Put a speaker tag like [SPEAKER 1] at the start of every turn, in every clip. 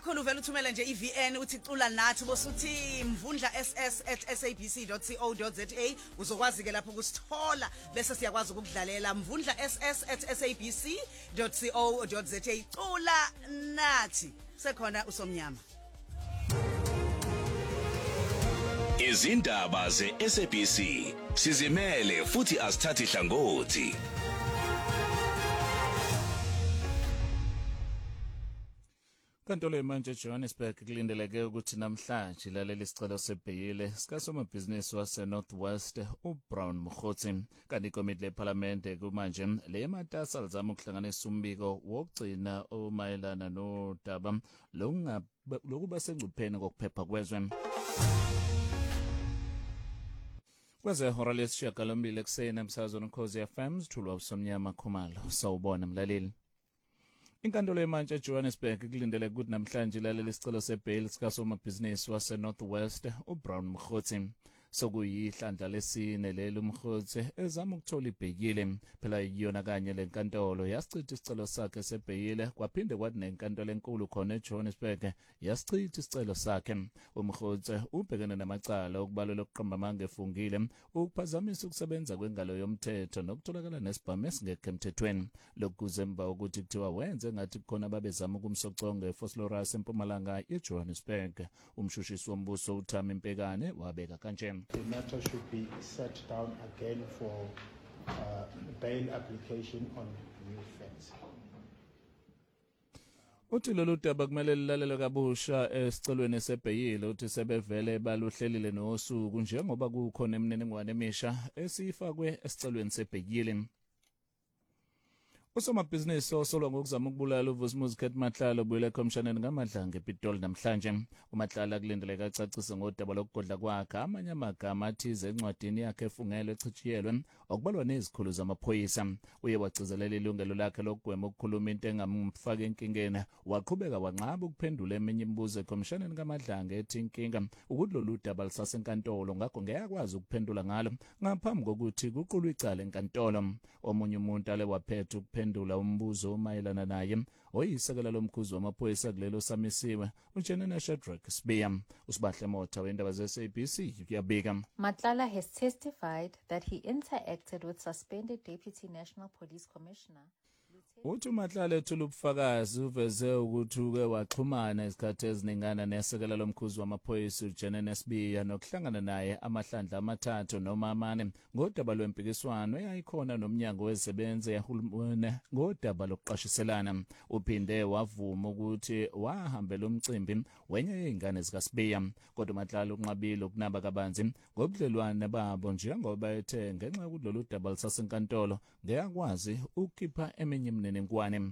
[SPEAKER 1] kakhulu vele uthumela nje iVN uthi cula nathi bosuthi mvundla@sabc.co.za uzokwazi ke lapho ukusithola bese siyakwazi ukukudlalela mvundla@sabc.co.za cula nathi sekhona usomnyama.
[SPEAKER 2] Izindaba ze-SABC sizimele futhi asithathi hlangothi.
[SPEAKER 3] Inkantolo manje Johannesburg kulindeleke ukuthi namhlanje ilalele isicelo sebheyile sikasomabhizinisi wase-Northwest uBrown Mokgotsi. Kanti ikomiti lePhalamende kumanje lematasa lizama ukuhlanganisa umbiko wokugcina omayelana nodaba lokuba sengcupheni kokuphepha kwezwe. Kwezehora lesishiyagalombili ekuseni emsakazweni Ukhozi FM sithulwa uSomnyama Khumalo. Sawubona mlaleli. Inkantolo yemantshi eJohannesburg kulindele ukuthi namhlanje ilalele isicelo sebheyili sikasomabhizinisi wase-Northwest uBrown Mokgotsi. Sokuyihlandla lesine leli uMkgotsi ezama ukuthola ibheyili. Phela yiyona kanye lenkantolo yasichitha isicelo sakhe sebheyili kwaphinde kwathi nenkantolo enkulu khona eJohannesburg yasichitha isicelo sakhe. uMkgotsi ubhekene namacala okubalwa lokuqamba amanga efungile, ukuphazamisa ukusebenza kwengalo yomthetho nokutholakala nesibhamu esingekho emthethweni. Lokhu kuzemba ukuthi kuthiwa wenze ngathi kukhona babezama ukumsoconga eFosloras eMpumalanga yeJohannesburg. Umshushisi wombuso uThami Mpekane wabeka kanje.
[SPEAKER 4] The matter should be set down again for bail application on new facts.
[SPEAKER 3] Uthi lolu daba kumele lilalelwe kabusha esicelweni sebheyili uthi sebevele baluhlelile nosuku njengoba kukhona imininingwane emisha esifakwe esicelweni sebheyili. Usomabhizinisi osolwa ngokuzama ukubulala uVusimuzi Matlala ubuyele ekhomshaneni ngamadlanga ePitoli namhlanje. uMatlala kulindeleka acacise ngodaba lokugodla kwakhe amanye amagama athize encwadini yakhe efungelwe echithiyelwe okubalwa nezikhulu zamaphoyisa. Uye wagcizelela ilungelo lakhe lokugwema ukukhuluma into engamfaka enkingeni, waqhubeka wanqaba ukuphendula eminye imibuzo ekhomshaneni ngamadlanga ethi inkinga ukuthi lolu daba lisasenkantolo ngakho ngeyakwazi ukuphendula ngalo ngaphambi kokuthi kuqulwe icala enkantolo. Omunye umuntu ale waphetha ukuphendula umbuzo omayelana naye oyisekela lomkhuzi wamaphoyisa kulelo samisiwe uJenena Shadrack Sibiya. Usibahle Motha wendaba ze-SABC uyabika.
[SPEAKER 5] Matlala has testified that he interacted with suspended Deputy National Police Commissioner.
[SPEAKER 3] Uthi uMatlala ethula ubufakazi uveze ukuthi uke waxhumana isikhathi eziningana nesekela lomkhuzi wamaphoyisa uJenena Sibiya nokuhlangana naye amahlandla amathathu noma amane ngodaba lwempikiswano eyayikhona nomnyango wezisebenzi yahulumeni ngodaba lokuqashiselana. Uphinde wavuma ukuthi wahambela umcimbi wenye yezingane zikaSibiya, kodwa uMatlala unqabile ukunaba kabanzi ngobudlelwane babo njengoba ethe ngenxa yokuthi lolu daba lisasenkantolo ngeyakwazi ukukhipha eminye imininingwane.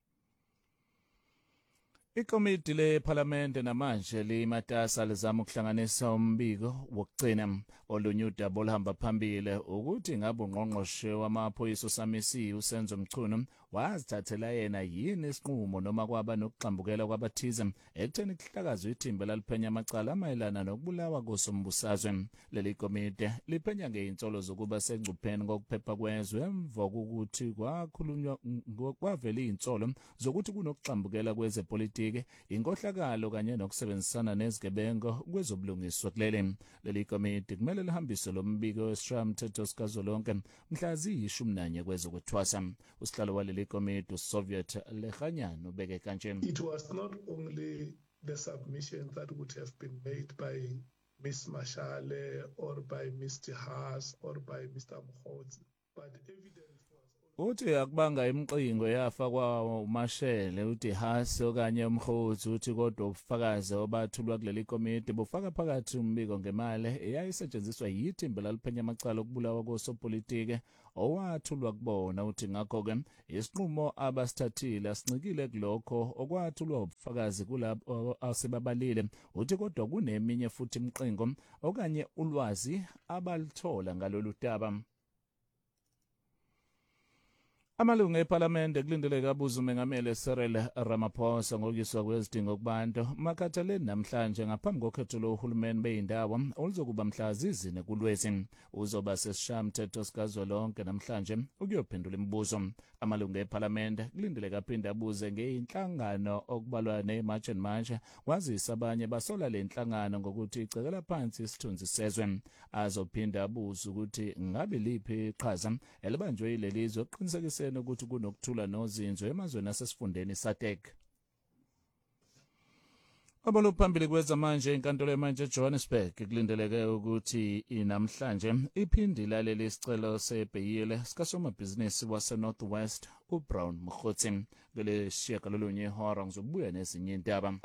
[SPEAKER 3] Ikomiti lePhalamende namanje limatasa lizama ukuhlanganisa umbiko wokugcina. Olunye udaba oluhamba phambili ukuthi ngabe ungqongqoshe wamaphoyisa uSamisi uSenzo Mchunu wazithathela yena yini isinqumo noma kwaba nokuxambukela kwabathize ekutheni kuhlakazwe ithimba laliphenya amacala amayelana nokubulawa kosombusazwe. Leli komiti liphenya ngeinsolo zokuba sengcupheni kokuphepha kwezwe emva kokuthi kwakhulunywa kwavela izinsolo zokuthi kunokuxambukela kwezepolitiki, inkohlakalo kanye nokusebenzisana nezigebengo kwezobulungiswa kuleli. Leli komiti kumele lihambise lo mbiko wesishayamthetho sikazwelonke mhla ziyi-11 kwezokuthwasa. Usihlalo waleli komiti uSoviet Lehanyana ubeke kanje.
[SPEAKER 6] It was not only the submission that would have been made by Ms. Mashale or by Mr. Haas or by Mr. Mokgotsi, but evidence was
[SPEAKER 3] uthi akubanga imqingo yafa kwa uMashele uthi Haas okanye uMkhozi uthi kodwa ubufakazi obathulwa kuleli komiti bufaka phakathi umbiko ngemali eyayisetshenziswa yithimba laliphenya amacala okubulawa kosopolitiki owathulwa kubona. Uthi ngakho-ke isinqumo abasithathile asincikile kulokho okwathulwa ubufakazi kulabo asebabalile. Uthi kodwa kuneminye futhi imqingo okanye ulwazi abalithola ngalolu daba. Amalungu eParliament kulindeleka abuza umengameli Cyril Ramaphosa ngokuyiswa kwezidingo kubantu makhathaleni namhlanje ngaphambi kokhetho lohulumeni beyindawo oluzokuba mhla zizine kuLwezi. Uzoba sesishayamithetho sikazwelonke namhlanje ukuyophendula imibuzo. Amalungu eParliament kulindeleka aphinde abuze ngeinhlangano okubalwa neMarch and March kwazisa abanye basola le nhlangano ngokuthi icekela phansi isithunzi sezwe. Azophinda abuze ukuthi ngabe liphi iqhaza elibanjwe yilelizwe kuqinisekisa ukuthi kunokuthula nozinzo emazweni asesifundeni SADC. Aboluphambili kwezamanje inkantolo yamanje eJohannesburg kulindeleke ukuthi inamhlanje iphindile leli sicelo sebheyile sikasomabhizinisi waseNorthwest uBrown Mkhotsi. Ngele shiyagalolunye ihora ngizobuya nezinye indaba.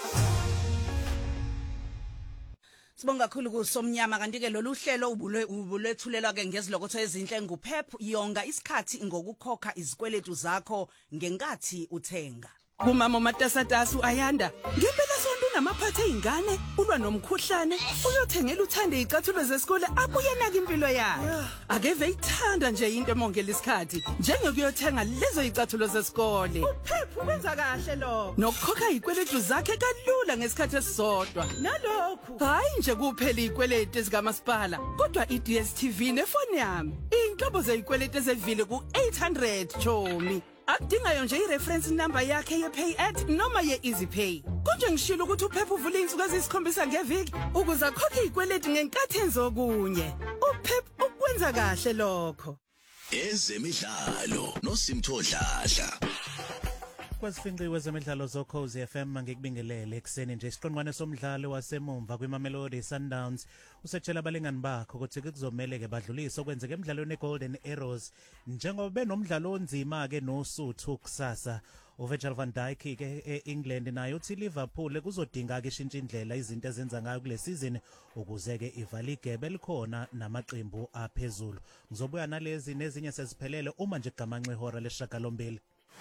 [SPEAKER 1] Sibonga kakhulu kuSomnyama kanti ke lolu hlelo ubulethulelwa ke ngezilokotho ezinhle nguPep yonga isikhathi ngokukhokha izikweletu zakho ngenkathi uthenga.
[SPEAKER 7] Kumama matasatasu ayanda ngempela sonto unamaphathe ezingane ulwa nomkhuhlane uyothengela uthande izicathulo zesikole abuye naka impilo yakhe akeve ithanda nje into emongela isikhathi njengokuyothenga lezo izicathulo zesikole uPep wenza kahle lo nokukhokha izikweletu zakhe kalula ngesikhathi esisodwa nalokho hayi nje kuphela izikweletu ezikamasipala kodwa iDStv nefoni yami inhlobo zezikweletu ezevile ku800 chomi. Akudingayo nje ireference number yakhe yePayAt noma yeEasyPay. Konje ngishilo ukuthi uPep uvula insuku ezisikhombisa ngeviki ukuze akhokhe izikweletu ngenkathi enzokunye. uPep ukwenza kahle lokho.
[SPEAKER 2] Ezemidlalo noSimtho Dladla.
[SPEAKER 8] Kwasifinqiwe zemidlalo zoKhozi FM ngikubingelele ekseni nje isiqonqwane somdlalo wasemumva kwiMamelodi Sundowns usetshela abalingani bakho ukuthi kuzomela ke badlulise okwenzeke emidlalweni eGolden Arrows njengoba benomdlalo onzima ke noSuthu kusasa. uVirgil van Dijk ke eEngland naye uthi Liverpool kuzodinga ke ishintsha indlela izinto ezenza ngayo kule season ukuze ke ivali igebe likhona namaqembu aphezulu. Ngizobuya nalezi nezinye seziphelele uma nje gamanxe ihora lesishagalombili.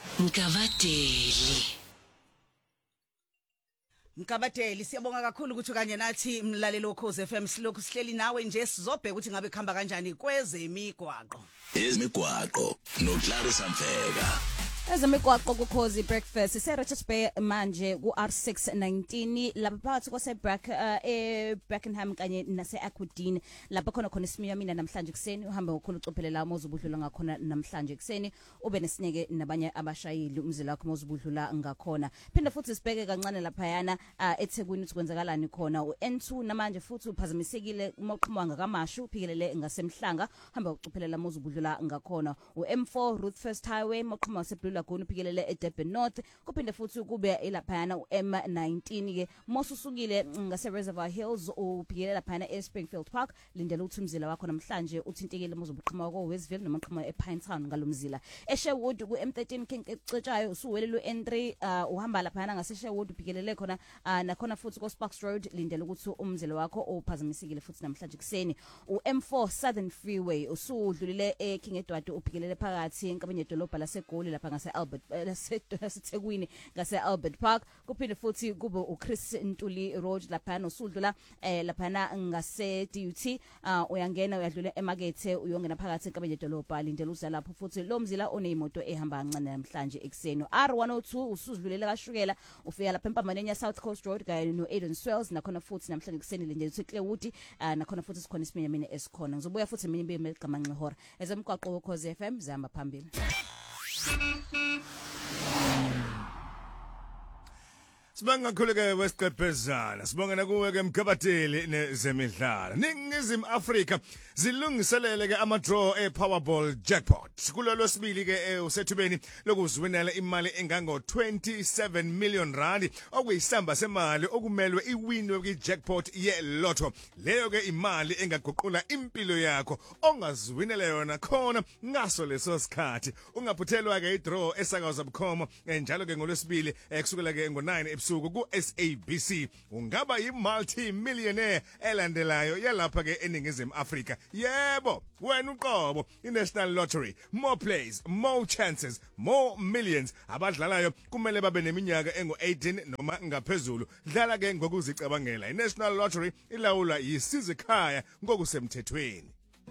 [SPEAKER 1] Mkabadeli siyabonga kakhulu ukuthi kanye nathi mlaleli woKhozi FM silokhu sihleli nawe nje sizobheka ukuthi ngabe khamba kanjani kwezemigwaqo.
[SPEAKER 2] Ezemigwaqo noClarissa Mfeka.
[SPEAKER 9] Ezemigwaqo kuKhozi breakfast seRichards Bay manje ku-R619 lapha phakathi Brackenham kanye nase-Aquadene lapha khona isimiya mina namhlanje kuseni uhambe ngokhulu ucophelela mozubudlula ngakhona namhlanje kuseni ube nesineke nabanye abashayeli umzila wakho mozubudlula ngakhona. Phinde futhi sibheke kancane lapha yana eThekwini ukuthi kwenzakalani khona uN2 namanje futhi uphazamisekile umaqhuma ngakamashu uphikelele ngasemhlanga uhambe ucophelela mozubudlula ngakhona uM4 Route First Highway maqhuma waseBlue Lagoon uphikelele eDurban North kuphinde futhi kube elaphana uM19 ke mosusukile ngase Reservoir Hills uphikelele laphana eSpringfield Park lindela ukuthi umzila wakho namhlanje uthintekile mozobuqhuma koWestville nomaqhuma ePinetown ngalomzila eSherwood kuM13 King ecetshayo usuwelelo N3 uhamba laphana ngase Sherwood uphikelele khona nakhona futhi koSparks Road lindela ukuthi umzila wakho uphazamisekile futhi namhlanje kuseni uM4 Southern Freeway usudlulile eKing Edward uphikelele phakathi enkabanye edolobha laseGoli lapha ngase Albert laseThekwini ngase Albert Park kuphinde futhi kube uChris Ntuli Road lapha nosudlula lapha ngase DUT uyangena uyadlula emakethe uyongena phakathi enkabanye edolobha lindela uza lapho futhi lo mzila oneyimoto ehamba kancane namhlanje ekseni R102 usudlulela kaShukela ufika lapha eMpambaneni South Coast Road kanye noAiden Swells nakhona futhi namhlanje kuseni lindela ukuthi Clearwood nakhona futhi sikhona isiminya mina esikhona ngizobuya futhi mina ibe egamanxe ihora ezemgwaqo woKhozi FM zihamba phambili.
[SPEAKER 10] Sibonga kakhulu ke wesiqephezana sibonga nakuwe ke Mkabadeli nezemidlalo Ningizimu Afrika zilungiselele ke ama draw ePowerball jackpot kulolo sibili ke usethubeni lokuziwinela imali engango 27 million rand okuyisamba semali okumelwe iwinwe kwijackpot yeLotto leyo ke imali engaguqula impilo yakho ongaziwinela yona khona ngaso leso sikhathi ungaphuthelwa ke idraw esakaza bukhoma njalo ke ngolwesibili kusukela ke ngo9 ebusuku ku-SABC ungaba yi-multi-millionaire elandelayo yalapha ke eNingizimu Afrika. Yebo, wena uqobo iNational Lottery, more plays, more chances, more millions. Abadlalayo kumele babe neminyaka engu-18 noma ngaphezulu. Dlala ke ngokuzicabangela. iNational Lottery ilawulwa yisizikhaya ngokusemthethweni.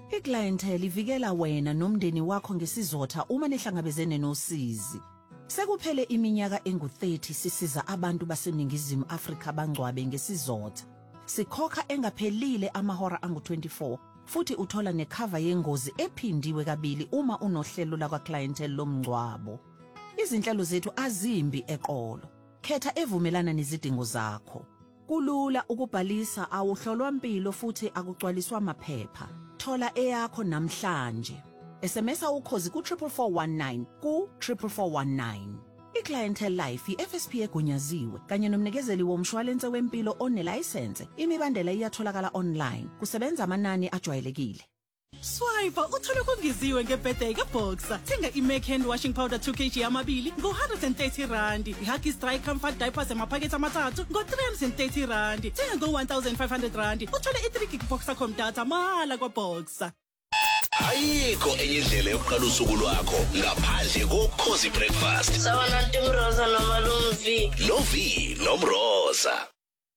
[SPEAKER 11] Iclientele ivikela wena nomndeni wakho ngesizotha uma nihlangabezene nosizi. Sekuphele iminyaka engu-30 sisiza abantu baseNingizimu Afrika bangcwabe ngesizotha. Sikhokha engaphelile amahora angu-24 futhi uthola necover yengozi ephindiwe kabili uma unohlelo lakwa-clientele lomngcwabo. Izinhlelo zethu azimbi eqolo. Khetha evumelana nezidingo zakho. Kulula ukubhalisa awuhlolwa impilo futhi akugcwaliswa amaphepha. Thola eyakho namhlanje. SMSa ukhozi ku-44419 ku-44419. I-Clientele Life i-FSP egunyaziwe kanye nomnikezeli womshwalense wempilo onelayisense. Imibandela iyatholakala online. Kusebenza amanani ajwayelekile.
[SPEAKER 7] Swipe uthola kungiziwe ngebirthday kaBoxer. Thenga iMac hand washing powder 2 kg amabili ngo130 rand. iHuggies dry comfort diapers amaphakethe amathathu ngo330 rand. Thenga ngo1500 rand. Uthola i3 gig Boxer com data mahala kwaBoxer.
[SPEAKER 2] Ayikho enye indlela yokuqala usuku lwakho ngaphandle kokhozi breakfast.
[SPEAKER 12] Sabona Timroza nomalumvi.
[SPEAKER 2] Novi nomroza.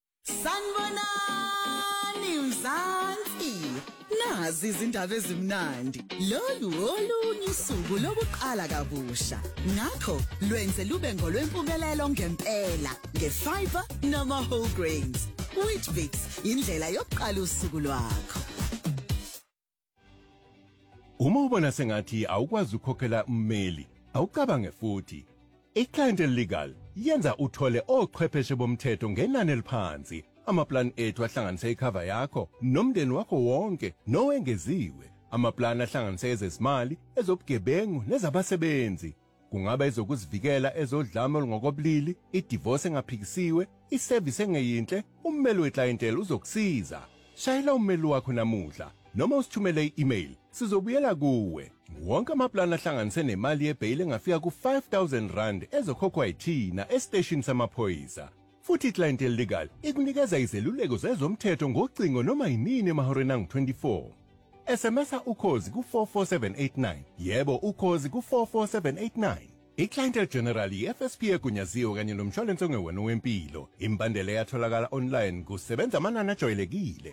[SPEAKER 13] Sanibonani Mzansi. Nazi izindaba ezimnandi. Lolu olunye usuku lokuqala kabusha. Ngakho lwenze lube ngolwempumelelo ngempela ngefiber noma whole grains. Weetabix indlela yokuqala usuku lwakho.
[SPEAKER 14] Uma ubona sengathi awukwazi ukukhokhela ummeli, awucabange futhi. iClientele Legal yenza uthole ochwepheshe bomthetho ngenani eliphansi. Amaplan ethu ahlanganisa icover yakho nomndeni wakho wonke nowengeziwe. Amaplan ahlanganisa ezezimali, ezobugebengu nezabasebenzi. Kungaba ezokuzivikela ezodlame olungokobulili, idivorce engaphikisiwe, iservice engeyinhle, ummeli weClientele uzokusiza. Shayela ummeli wakho namuhla noma usithumele i-email. Sizobuyela kuwe. Wonke amaplan ahlanganise nemali yebail engafika ku5,000 rand ezokhokhwa yithina estation samaphoyisa. Futhi iClientele Legal ikunikeza izeluleko zezomthetho ngocingo noma yinini emahoreni angu-24. SMSa ukhozi ku44789. Yebo ukhozi ku44789. iClientele General i-FSP egunyaziwe kanye nomshwalense ongewona wempilo. Imbandela yatholakala online kusebenza amanani ajwayelekile.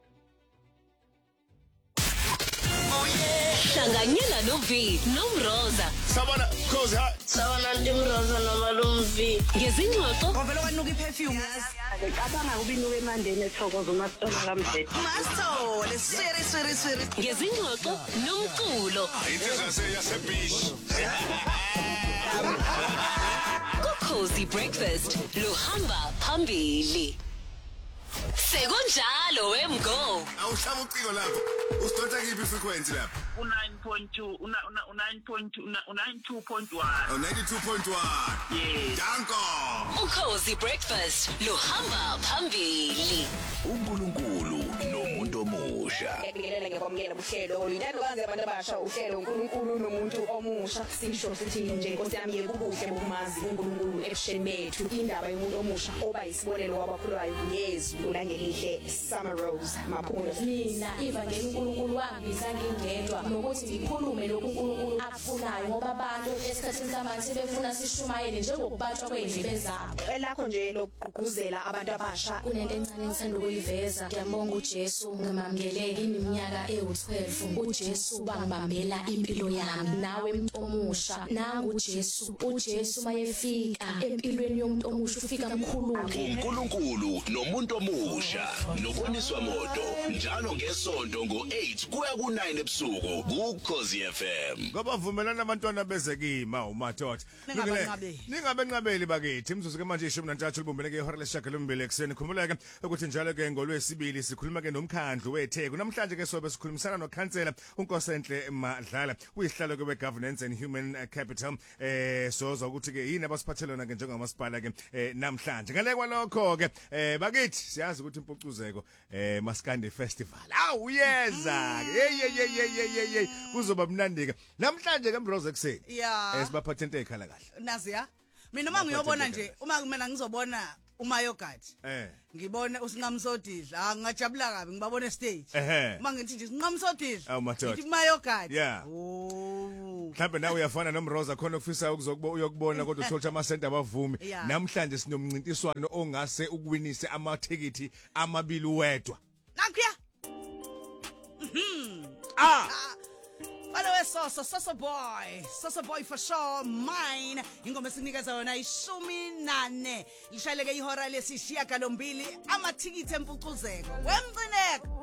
[SPEAKER 12] Hlanganyela novi nomroza.
[SPEAKER 2] Sabona khozi ha.
[SPEAKER 12] Sabona Timroza nomalumvi. Ngezingxoxo
[SPEAKER 1] Ovela kwanuka iperfume.
[SPEAKER 12] Ngicabanga ubinuke emandeni ethokoza uMastola kaMdleti.
[SPEAKER 1] Masithole siri.
[SPEAKER 12] Ngezingxoxo nomculo.
[SPEAKER 2] Insizwa yaseBish.
[SPEAKER 12] Cozy breakfast luhamba phambili. Sekunjalo wemgo.
[SPEAKER 10] Awuhlaba ucingo lapho. Usidonsa kiphi frequency lapho?
[SPEAKER 15] U9.2 u92.1.
[SPEAKER 10] Oh 92.1.
[SPEAKER 15] Yeah.
[SPEAKER 10] Danko.
[SPEAKER 12] Cozy breakfast luhamba phambili.
[SPEAKER 2] uNkulunkulu nomuntu omusha.
[SPEAKER 16] Ngiyabingelela ngiyakwamukela uhlelo oluyintando kanze abantu abasha uhlelo uNkulunkulu nomuntu omusha sisho sithi nje Nkosi yami yekubuhle bokumazi uNkulunkulu ebusheni bethu indaba yomuntu omusha oba isibonelo wabakhulayo Yesu ulangelihle Summer Rose Maphulo
[SPEAKER 17] mina ivangeli uNkulunkulu wangibiza ngingedwa nokuthi ngikhulume lokhu uNkulunkulu akufunayo ngoba abantu esikhathini samanje befuna sishumayele njengokubatshwa kwezindebe zabo
[SPEAKER 16] elakho nje lokugqugquzela abantu abasha
[SPEAKER 17] kunento encane ngithanda ukuyiveza ngiyambonga uJesu ngimamukele iminyaka ewu12 uJesu bangibambela impilo yami nawe umuntu omusha nangu uJesu mayefika empilweni yomuntu omusha ufika mkhulule
[SPEAKER 2] uNkulunkulu nomuntu omusha noboniswa moto njalo ngesonto ngo8 kuya ku9 ebusuku kuKhozi FM.
[SPEAKER 10] Ngoba vumelana abantwana bezekima umathotha. Ningabe nqabeli bakithi imzuzu ke manje 13 libumbeleke ihora lesishagalombili ekseni. Khumuleke ukuthi njalo ke ngolwesibili sikhuluma ke nomkhandlu weTheku. Namhlanje ke sobe sikhulumisana noKhansela uNkosenhle Madlala uyihlalo ke weGovernance and Human Capital. Soza ukuthi ke yini abasiphathelana ke njengomasipala ke namhlanje. Ngale kwalokho ke bakithi siyazi ukuthi impucuzeko Maskandi Festival. Awu uyeza. Hey kuzoba mnandika. Namhlanje ke Mroza ekseni.
[SPEAKER 1] Yeah.
[SPEAKER 10] Sibaphathente ekhala kahle.
[SPEAKER 1] Nazi ya. Mina uma ngiyobona nje uma kumena ngizobona uMayogathi. Ngibona uSinqamsodidla ngajabula kabi ngibabona stage. Uma ngithi nje Sinqamsodidla. Ngithi Mayogathi.
[SPEAKER 10] Oh. Mhlawumbe nawe uyafana noMroza khona ufisa uyokubona kodwa uthola amasenta abavumi. Namhlanje sinomncintiswano ongase ukuwinise amathikiti amabili wedwa.
[SPEAKER 1] Nakhuya. Balowe Soso boy for sure mine ingoma esinikeza yona 14 lishaleke ihora lesishiyagalombili amathikithi empucuzeko wemgcineko